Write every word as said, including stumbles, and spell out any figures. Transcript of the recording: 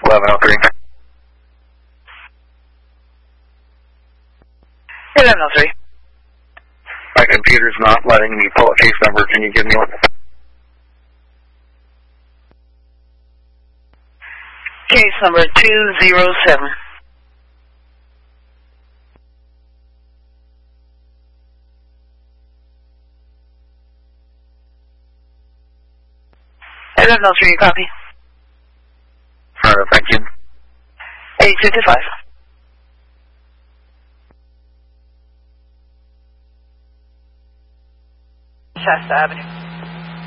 eleven oh three. eleven oh three. My computer's not letting me pull a case number. Can you give me one? Case number two zero seven. eleven oh three, copy. Alright, thank you. eight fifty-five. Shasta Avenue.